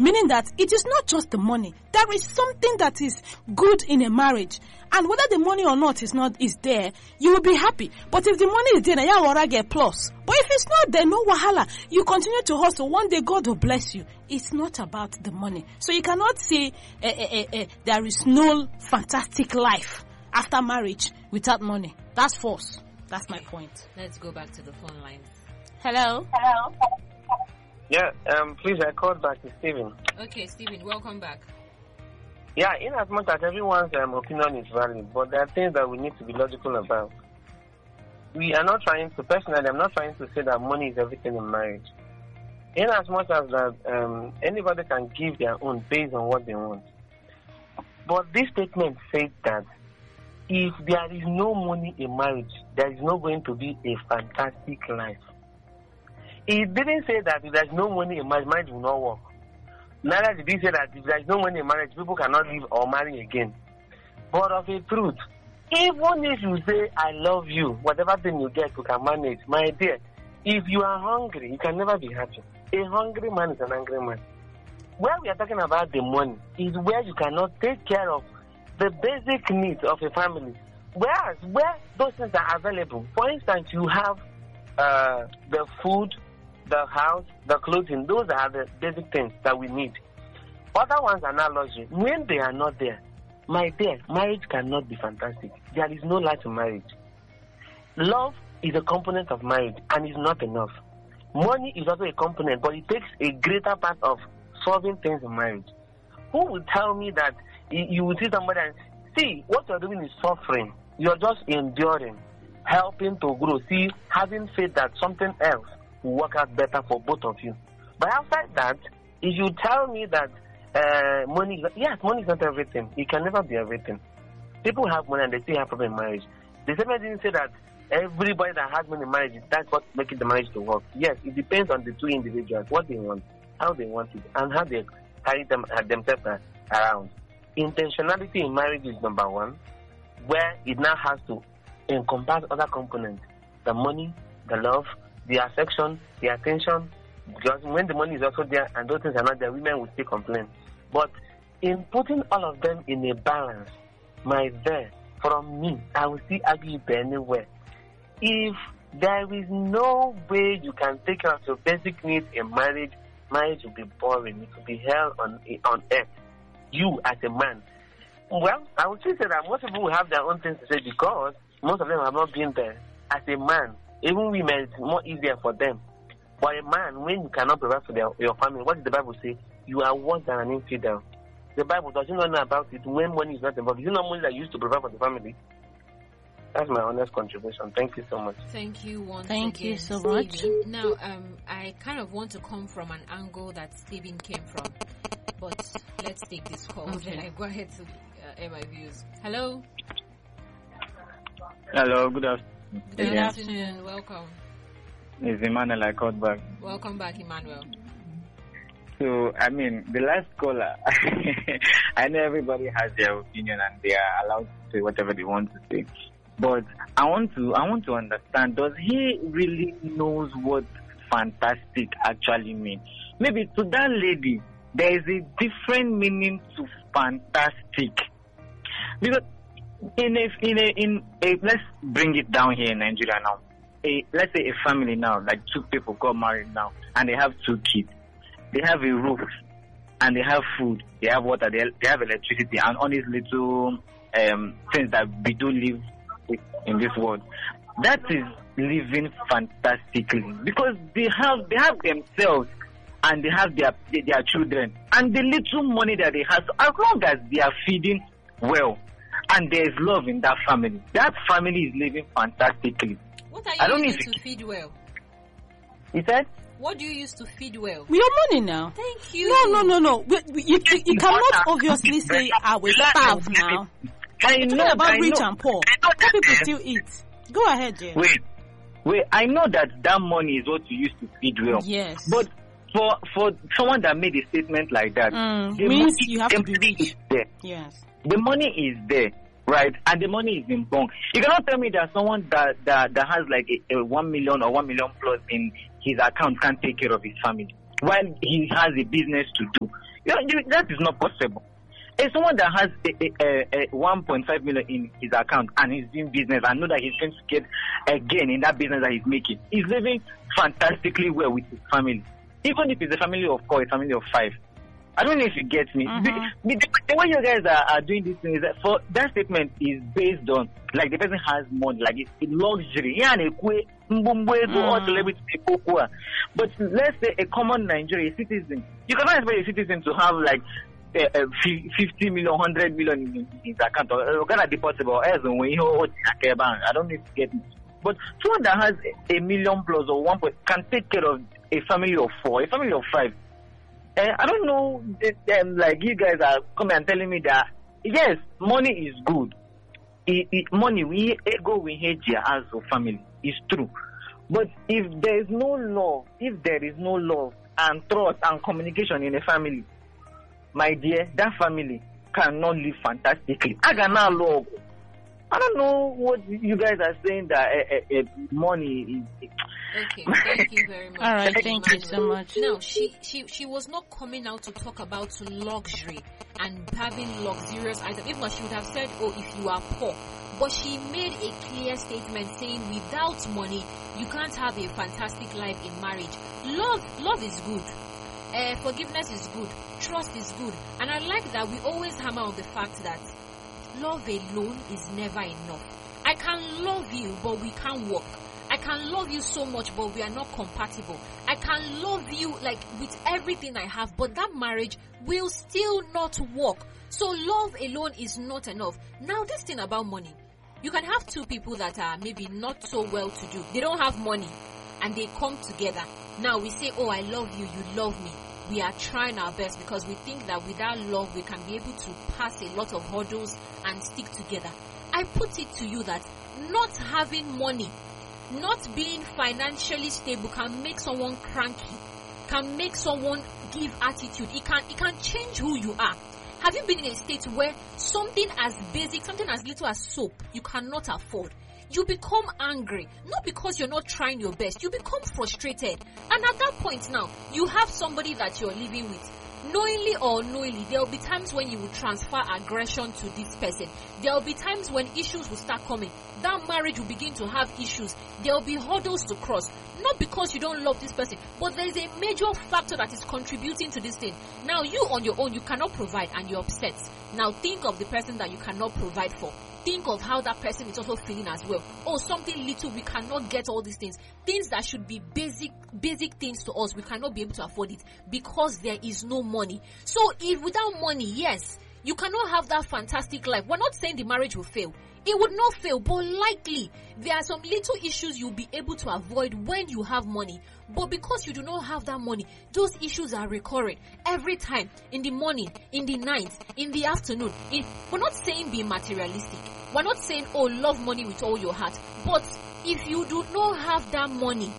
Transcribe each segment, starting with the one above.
Meaning that it is not just the money. There is something that is good in a marriage. And whether the money or not is there, you will be happy. But if the money is there, then you will get plus. But if it's not there, no wahala. You continue to hustle. One day God will bless you. It's not about the money. So you cannot say there is no fantastic life after marriage without money. That's false. That's my point. Let's go back to the phone lines. Hello? Yeah, please, I called back to Stephen. Okay, Stephen, welcome back. Yeah, in as much as everyone's opinion is valid, but there are things that we need to be logical about. We are not trying to, personally, I'm not trying to say that money is everything in marriage. In as much as that anybody can give their own based on what they want. But this statement says that if there is no money in marriage, there is not going to be a fantastic life. It didn't say that if there is no money in marriage, marriage will not work. Neither did he say that if there is no money in marriage, people cannot live or marry again. But of a truth, even if you say, I love you, whatever thing you get, you can manage. My dear, if you are hungry, you can never be happy. A hungry man is an angry man. Where we are talking about the money is where you cannot take care of the basic needs of a family. Whereas where those things are available, for instance, you have the food, the house, the clothing, those are the basic things that we need. Other ones are not luxury. When they are not there, my dear, marriage cannot be fantastic. There is no life in marriage. Love is a component of marriage and is not enough. Money is also a component, but it takes a greater part of solving things in marriage. Who will tell me that you will see somebody and see what you're doing is suffering? You're just enduring, helping to grow, having faith that something else will work out better for both of you. But outside that, if you tell me that money is not everything. It can never be everything. People have money and they still have problem in marriage. The same didn't say that everybody that has money in marriage, that's what makes the marriage to work. Yes, it depends on the two individuals, what they want, how they want it, and how they carry themselves around. Intentionality in marriage is number one, where it now has to encompass other components. The money, the love, the affection, the attention. Because when the money is also there and those things are not there, women will still complain. But in putting all of them in a balance, from me, I will still argue it anywhere. If there is no way you can take care of your basic needs in marriage, marriage will be boring. It will be hell on earth. You as a man. Well, I would say that most people will have their own things to say because most of them have not been there. As a man, even women, it's more easier for them. But a man, when you cannot provide for your family, what does the Bible say? You are worse than an infidel. The Bible doesn't know about it when money is not involved. Is it not money that you used to provide for the family? That's my honest contribution. Thank you so much. Thank you Thank you so much. Now, I kind of want to come from an angle that Stephen came from, but let's take this call. Okay. Then I go ahead to air my views. Hello. Hello, good afternoon. Good afternoon. Welcome. It's Emmanuel, I called back. Welcome back, Emmanuel. So, the last caller, I know everybody has their opinion and they are allowed to say whatever they want to say. But I want to understand, does he really knows what fantastic actually means? Maybe to that lady, there is a different meaning to fantastic. Because let's bring it down here in Nigeria now. Let's say a family now, like two people got married now, and they have two kids. They have a roof, and they have food, they have water, they have electricity, and all these little things that we do live with in this world. That is living fantastically because they have themselves and they have their children and the little money that they have. So as long as they are feeding well and there is love in that family is living fantastically. What are you using to feed well? He said? What do you use to feed well? Your money now. Thank you. No. You cannot obviously say I will starve now. You're talking about rich and poor. Poor people still eat. Go ahead, Jay. Wait. I know that money is what you use to feed well. Yes. But for someone that made a statement like that, means you have to be rich. Yes. The money is there, right? And the money is in bank. You cannot tell me that someone that has like a 1 million or 1 million plus in his account can't take care of his family while he has a business to do. That is not possible. If someone that has a 1.5 million in his account and he's doing business and know that he's going to get a gain in that business that he's making, he's living fantastically well with his family. Even if it's a family of 4, a family of 5. I don't know if you get me. The way you guys are doing this thing is that for that statement is based on like the person has money, like it's luxury. Yeah, all celebrity people. But let's say a common Nigerian citizen, you cannot expect a citizen to have like 50 million, 100 million in his account. Or gonna be possible. Else when you I don't need to get it. But someone that has a million plus or 1 point can take care of a family of 4, a family of 5. I don't know, like you guys are coming and telling me that yes, money is good. Money we go we hate your as a family. It's true. But if there is no love and trust and communication in a family, my dear, that family cannot live fantastically. I don't know what you guys are saying that money is. Okay, thank you very much. All right, thank you so much. Now, she was not coming out to talk about luxury and having luxurious items. If not, she would have said, "Oh, if you are poor." But she made a clear statement saying, without money, you can't have a fantastic life in marriage. Love is good. Forgiveness is good. Trust is good. And I like that we always hammer on the fact that love alone is never enough. I can love you, but we can't work. I can love you so much, but we are not compatible. I can love you like with everything I have, but that marriage will still not work. So love alone is not enough. Now, this thing about money. You can have two people that are maybe not so well to do. They don't have money and they come together. Now we say, oh, I love you, you love me. We are trying our best because we think that without love, we can be able to pass a lot of hurdles and stick together. I put it to you that not having money, not being financially stable can make someone cranky, can make someone give attitude. It can change who you are. Have you been in a state where something as basic, something as little as soap, you cannot afford? You become angry, not because you're not trying your best. You become frustrated. And at that point now, you have somebody that you're living with. Knowingly or unknowingly, there will be times when you will transfer aggression to this person. There will be times when issues will start coming. That marriage will begin to have issues. There will be hurdles to cross. Not because you don't love this person, but there is a major factor that is contributing to this thing. Now, you on your own, you cannot provide and you're upset. Now, think of the person that you cannot provide for. Think of how that person is also feeling as well. Oh, something little, we cannot get all these things. Things that should be basic things to us, we cannot be able to afford it because there is no money. So if without money, yes, you cannot have that fantastic life. We're not saying the marriage will fail. It would not fail, but likely there are some little issues you'll be able to avoid when you have money. But because you do not have that money, those issues are recurring every time, in the morning, in the night, in the afternoon. We're not saying be materialistic. We're not saying, oh, love money with all your heart. But if you do not have that money,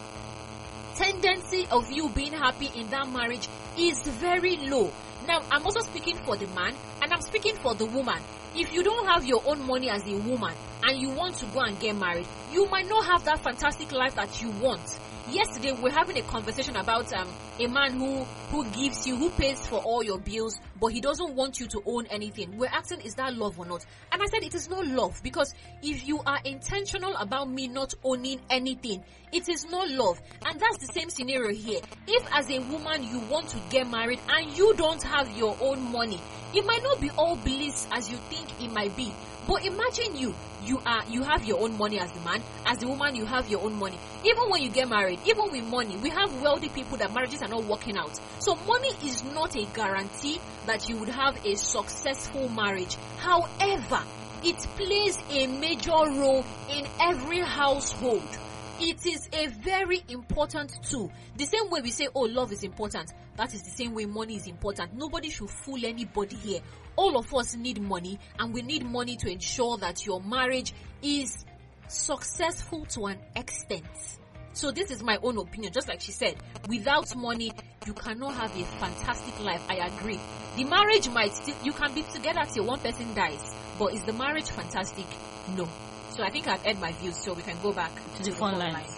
tendency of you being happy in that marriage is very low. Now, I'm also speaking for the man and I'm speaking for the woman. If you don't have your own money as a woman and you want to go and get married, you might not have that fantastic life that you want. Yesterday, we're having a conversation about a man who gives you, who pays for all your bills, but he doesn't want you to own anything. We're asking, is that love or not? And I said, it is not love, because if you are intentional about me not owning anything, it is not love. And that's the same scenario here. If as a woman you want to get married and you don't have your own money, it might not be all bliss as you think it might be. But imagine you have your own money as the man, as the woman you have your own money. Even when you get married, even with money, we have wealthy people that marriages are not working out. So money is not a guarantee that you would have a successful marriage. However, it plays a major role in every household. It is a very important tool. The same way we say, oh, love is important, that is the same way money is important. Nobody should fool anybody here. All of us need money, and we need money to ensure that your marriage is successful to an extent. So this is my own opinion. Just like she said, without money, you cannot have a fantastic life. I agree. The marriage might still, you can be together till one person dies, but is the marriage fantastic? No. So I think I've aired my views, so we can go back to the phone lines.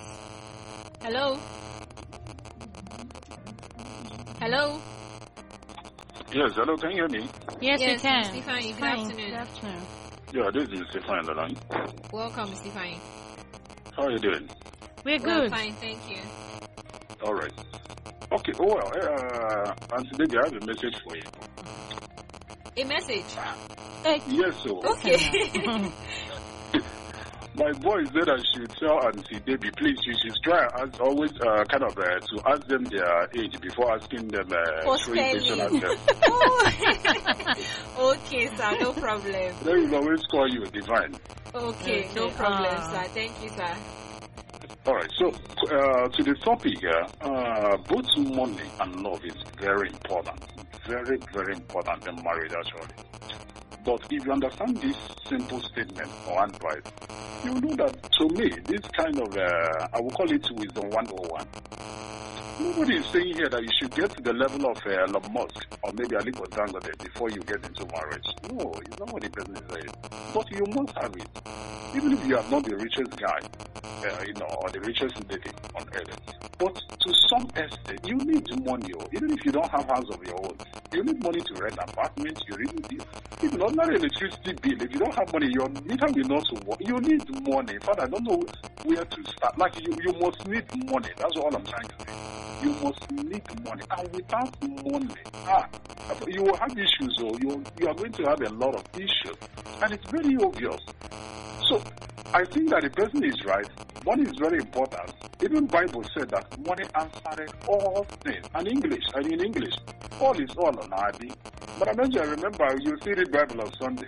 Hello? Hello? Yes, hello, can you hear me? Yes, we can. Stefani, good Fine. afternoon. Good afternoon. Yeah, this is Stefan on the line. Welcome, Stefani. How are you doing? We're Well, good. fine, thank you. All right. Okay, well, Auntie Baby, I have a message for you. A message. Yes, so Okay. my boy said I should tell Auntie Baby, please, you should try as always to ask them their age before asking them For showing question at spelling. them. Oh. Okay, sir, no problem. They will always call you divine. Okay, no Okay, problem, sir. Thank you, sir. All right, so to the topic here, both money and love is very important. Very, very important in marriage, actually. But if you understand this simple statement or advice, you know that to me, this kind of, I will call it wisdom 101. Nobody is saying here that you should get to the level of Elon Musk or maybe Aliko Dangote before you get into marriage. No, it's not what the person is saying. But you must have it. Even if you are not the richest guy, or the richest lady on earth. But to some extent, you need money. Even if you don't have house of your own, you need money to rent an apartment. You really need, even ordinary electricity bill. If you don't have money, your meter will not work. You need money. In fact, I don't know where to start. Like you must need money. That's all I'm trying to say. You must need money, and without money, you will have issues, or you are going to have a lot of issues, and it's very obvious. So, I think that the person is right. Money is very important. Even Bible said that money answered all things. And in English, all is all on Adi. But I remember you see the Bible on Sunday.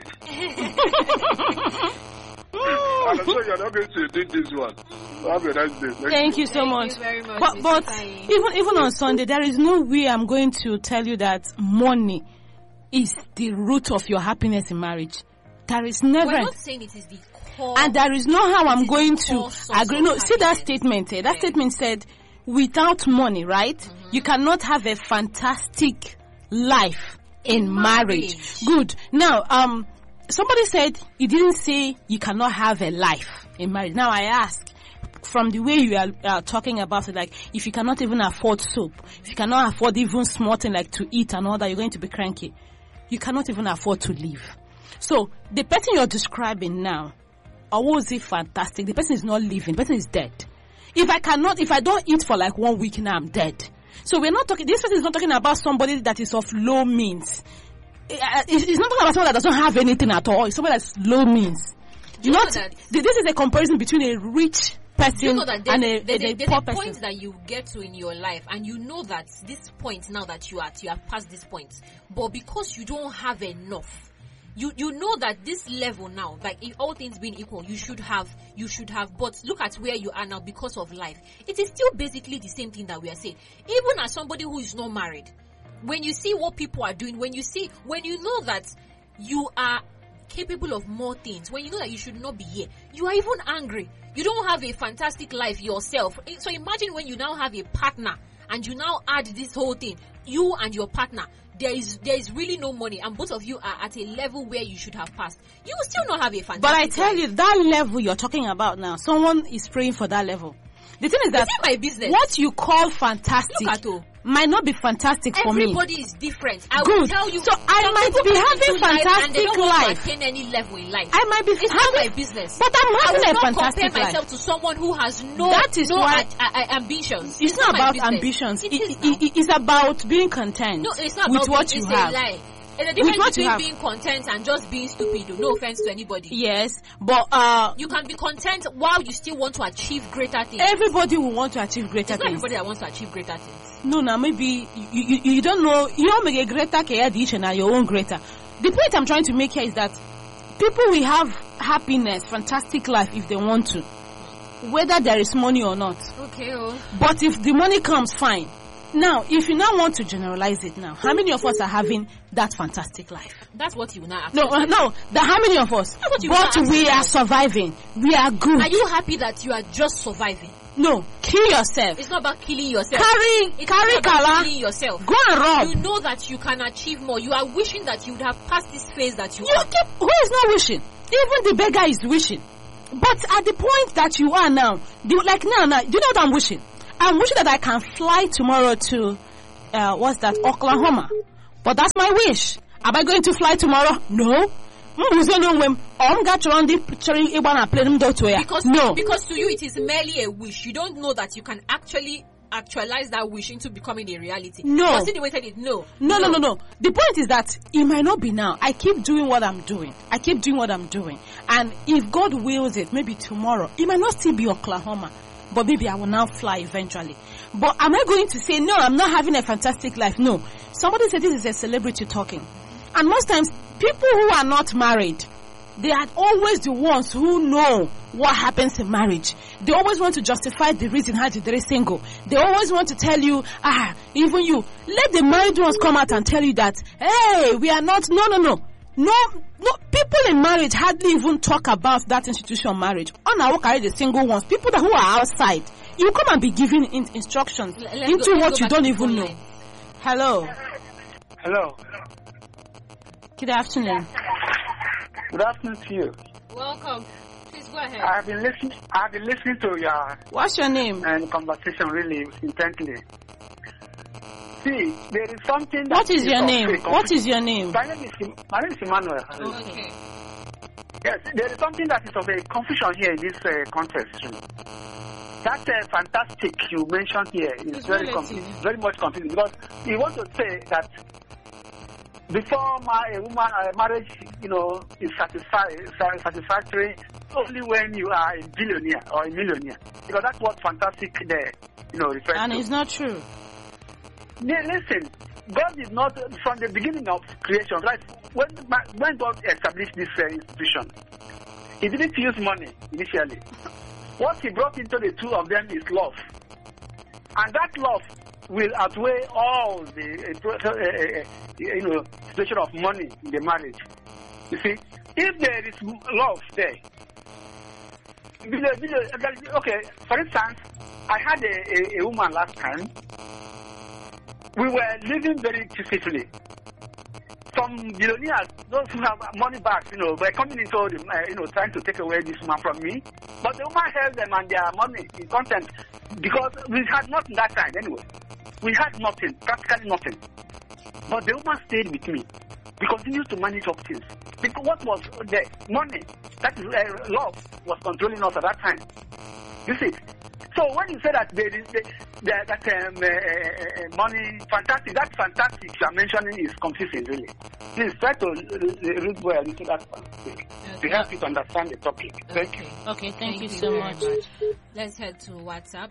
And I'm sure you're not going to do this one. Have a nice day. Thank you so Thank much. you very much, But Mr. Fahim. even on Sunday, there is no way I'm going to tell you that money is the root of your happiness in marriage. There is never. We're not saying it is the core. And there is no how I'm is going the to core source agree. of No, see that happiness. statement. That Yeah. statement said, without money, right? You cannot have a fantastic life in marriage. Good. Now, somebody said you didn't say you cannot have a life in marriage. Now I ask, from the way you are talking about it, like if you cannot even afford soap, if you cannot afford even small thing like to eat and all that, you're going to be cranky. You cannot even afford to live. So the person you're describing now, or was it fantastic? The person is not living. The person is dead. If I don't eat for like 1 week now, I'm dead. So we're not talking. This person is not talking about somebody that is of low means. It's not talking about someone that doesn't have anything at all. It's somebody that's low means. Do you know Not. that- This is a comparison between a rich person You know that and there's a a poor point person. that you get to in your life, and you know that this point now that you have passed this point, but because you don't have enough, you know that this level now, like if all things being equal, you should have. But look at where you are now because of life. It is still basically the same thing that we are saying. Even as somebody who is not married, when you see what people are doing, when you know that you are capable of more things, when you know that you should not be here, you are even angry. You don't have a fantastic life yourself. So imagine when you now have a partner and you now add this whole thing, you and your partner, there is really no money, and both of you are at a level where you should have passed. You will still not have a fantastic But I tell life. you, that level you're talking about now, someone is praying for that level. The thing is that Is it my business? what you call fantastic Look at all. might not be fantastic for me. Everybody is different. I will Good. tell you. So I some might people be come having into life and they fantastic don't want to life. attain any level in life. I might be It's not my having, business. but I'm I having will a not fantastic compare myself life. to someone who has no That is why- ambitions. It's not my about business. ambitions. It is now. It's about being content No, it's not with about what being, you it's have. a lie. There's a With difference what you between have. being content and just being stupid. No offense to anybody. Yes, but You can be content while you still want to achieve greater things. everybody will want to achieve greater It's not things. everybody that wants to achieve greater things. No, now maybe you don't know. You don't make a greater care each and your own greater. The point I'm trying to make here is that people will have happiness, fantastic life if they want to, whether there is money or not. Okay, oh. But if the money comes, fine. Now, if you now want to generalize it now, how many of us are having that fantastic life? That's what you will not No, accept. no, how many of us? what you But want to we are accept. surviving. We are good. Are you happy that you are just surviving? No, kill yourself. It's not about killing yourself. Carry It's not about Kala. killing yourself. Go and rob. You know that you can achieve more. You are wishing that you would have passed this phase that you You are. keep, who is not wishing? Even the beggar is wishing. But at the point that you are now, do you know what I'm wishing? I'm wishing that I can fly tomorrow to, Oklahoma. But that's my wish. Am I going to fly tomorrow? No. Because no. Because to you it is merely a wish. You don't know that you can actually actualize that wish into becoming a reality. No. Because the way said it, no. No. The point is that it might not be now. I keep doing what I'm doing. And if God wills it, maybe tomorrow, it might not still be Oklahoma. But maybe I will now fly eventually. But am I going to say, no, I'm not having a fantastic life? No. Somebody said this is a celebrity talking. And most times, people who are not married, they are always the ones who know what happens in marriage. They always want to justify the reason how they're single. They always want to tell you, even you, let the married ones come out and tell you that, hey, we are not, no, people in marriage hardly even talk about that institution marriage. On our carry the single ones, people who are outside, you come and be giving instructions into what you don't even know. Hello. Good afternoon. Good afternoon to you. Welcome. Please go ahead. I've been listening to your What's your name? And conversation really intently. See, there is something that What is your name? What is your name? My name is Emmanuel. Okay. Yes, there is something that is of a confusion here in this context. That fantastic you mentioned here is very much confusing, because you want to say that before marriage, is satisfactory only when you are a billionaire or a millionaire, because that's what fantastic there, refers to. And it's not true. Yeah, listen, God did not, from the beginning of creation, right? When God established this institution, He didn't use money initially. What He brought into the two of them is love, and that love will outweigh all the situation of money in the marriage. You see, if there is love there, okay. For instance, I had a woman last time. We were living very peacefully. Some billionaires, those who have money bags, were coming into the, trying to take away this woman from me. But the woman held them and their money in content, because we had nothing that time anyway. We had nothing, practically nothing. But the woman stayed with me. We continued to manage up things. Because what was there? Money. That is love was controlling us at that time. You see? So when you say that there is money, fantastic, that fantastic you are mentioning is confusing, really. Please try to read well into that to help you to understand the topic. Thank you. Okay, thank you so much. Let's head to WhatsApp.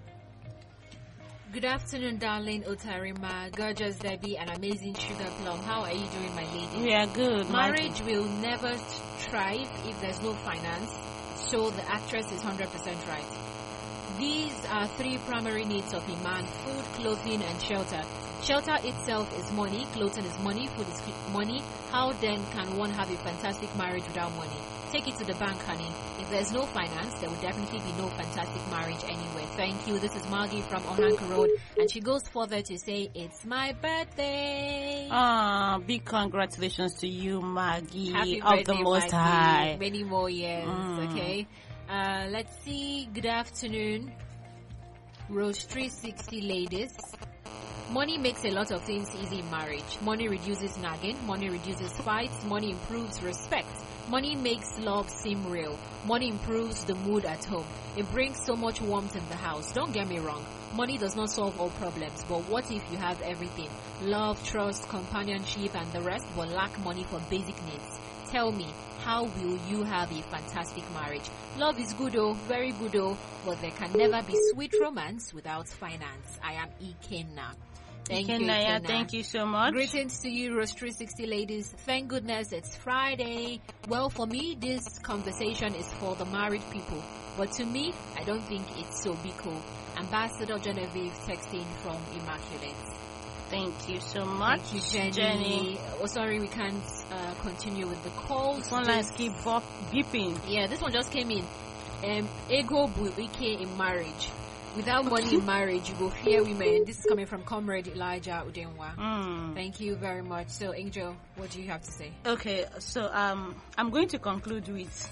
Good afternoon, darling Otarima, gorgeous Debbie, and amazing Sugar Plum. How are you doing, my lady? We are good. Marriage will never thrive if there's no finance, so the actress is 100% right. These are three primary needs of a man: food, clothing, and shelter. Shelter itself is money, clothing is money, food is money. How then can one have a fantastic marriage without money? Take it to the bank, honey. If there's no finance, there will definitely be no fantastic marriage anywhere. Thank you. This is Margie from Ohanka Road, and she goes further to say, it's my birthday. Big congratulations to you, Maggie. Happy of birthday, the Most Maggie. High. Many more years, okay? Let's see. Good afternoon, Rose 360 ladies. Money makes a lot of things easy in marriage. Money reduces nagging. Money reduces fights. Money improves respect. Money makes love seem real. Money improves the mood at home. It brings so much warmth in the house. Don't get me wrong. Money does not solve all problems. But what if you have everything? Love, trust, companionship, and the rest, but lack money for basic needs? Tell me, how will you have a fantastic marriage? Love is good, very good, but there can never be sweet romance without finance. I am Ikenna. Thank you, Ikenna. Thank you so much. Greetings to you, Rose 360 ladies. Thank goodness it's Friday. Well, for me, this conversation is for the married people. But to me, I don't think it's so biko. Ambassador Genevieve texting from Immaculate. Thank you so much. Thank you, Jenny. Oh, sorry, we can't continue with the calls. Phone lines keep beeping. Yeah, this one just came in. Ego buike in marriage. Without money in marriage, you will fear women. This is coming from Comrade Elijah Udenwa. Thank you very much. So, Angel, what do you have to say? Okay, so I'm going to conclude with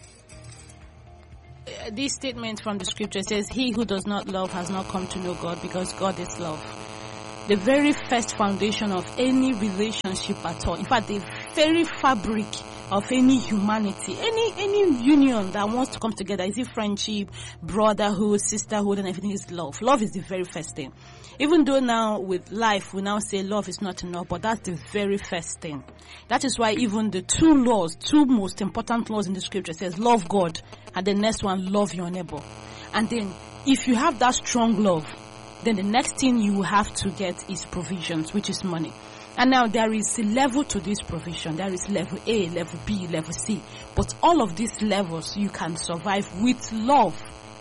this statement from the scripture. It says, he who does not love has not come to know God, because God is love. the very first foundation of any relationship at all. In fact, the very fabric of any humanity, any union that wants to come together, is it friendship, brotherhood, sisterhood, and everything, is love. Love is the very first thing. Even though now with life we now say love is not enough, but that's the very first thing. That is why even the two most important laws in the scripture says love God, and the next one, love your neighbor. And then if you have that strong love, then the next thing you have to get is provisions, which is money. And now there is a level to this provision. There is level A, level B, level C. But all of these levels you can survive with love.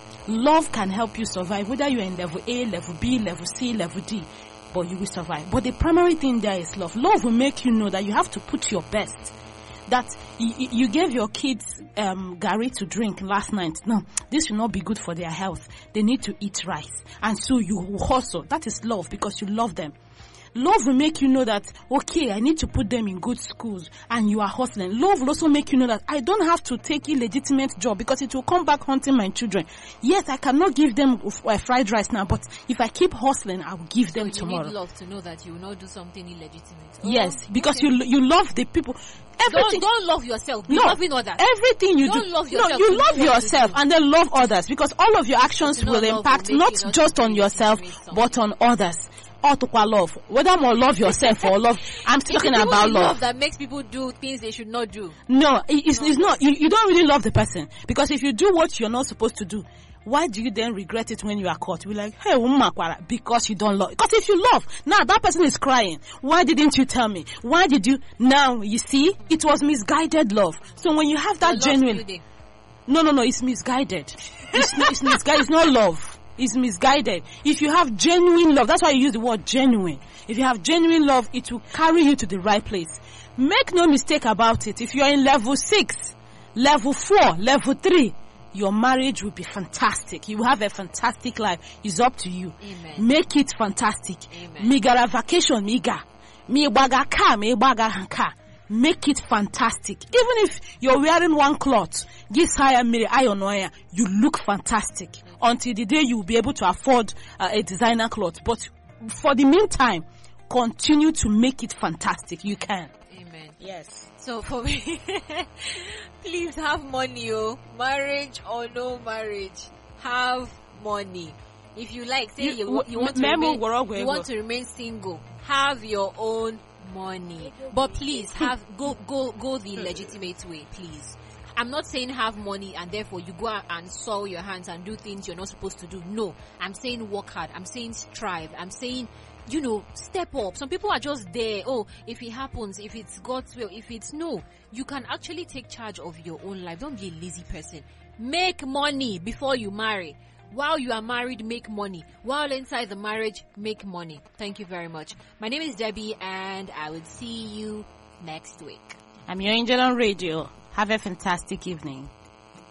Love can help you survive, whether you're in level A, level B, level C, level D, but you will survive. But the primary thing there is love. Love will make you know that you have to put your best. That you gave your kids gari to drink last night. No, this will not be good for their health. They need to eat rice. And so you hustle. That is love, because you love them. Love will make you know that, okay, I need to put them in good schools, and you are hustling. Love will also make you know that I don't have to take illegitimate job because it will come back haunting my children. Yes, I cannot give them fried rice now, but if I keep hustling, I will give them tomorrow. You need love to know that you will not do something illegitimate. Yes, because you love the people. Everything. Don't love yourself. Be no, loving others. Everything you don't do. Love yourself. No, you love yourself and then love others, because all of your actions will impact not just on yourself but on others. Love, whether more love yourself or love, I'm still talking about love that makes people do things they should not do. No, it's not. You don't really love the person, because if you do what you're not supposed to do, why do you then regret it when you are caught? We're like, hey, because you don't love. Because if you love, now that person is crying. Why didn't you tell me? Why did you? Now you see, it was misguided love. So when you have that genuine, no, it's misguided. It's misguided. It's not love. Is misguided. If you have genuine love, that's why you use the word genuine. If you have genuine love, it will carry you to the right place. Make no mistake about it. If you're in level 6, level 4, level 3, your marriage will be fantastic. You will have a fantastic life. It's up to you. Amen. Make it fantastic. Amen. Migara vacation, miga. Mi baga ka. Make it fantastic. Even if you're wearing one cloth, you look fantastic. Until the day you will be able to afford a designer cloth. But for the meantime, continue to make it fantastic. You can. Amen. Yes. So for me, please have money, marriage or no marriage, have money. If you like, say you want to remain single, have your own money. But please go the legitimate way, please. I'm not saying have money and therefore you go out and soil your hands and do things you're not supposed to do. No, I'm saying work hard. I'm saying strive. I'm saying, step up. Some people are just there. Oh, if it happens, if it's God's will, if it's no, you can actually take charge of your own life. Don't be a lazy person. Make money before you marry. While you are married, make money. While inside the marriage, make money. Thank you very much. My name is Debbie, and I will see you next week. I'm your angel on radio. Have a fantastic evening.